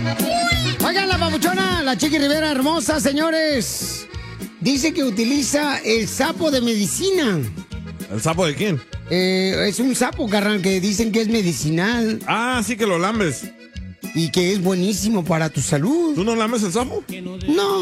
Oigan, la papuchona, la Chiqui Rivera hermosa, señores. Dice que utiliza el sapo de medicina. ¿El sapo de quién? Es un sapo, carnal, que dicen que es medicinal. Ah, sí que lo lambes. Y que es buenísimo para tu salud. ¿Tú no lames el sapo? No.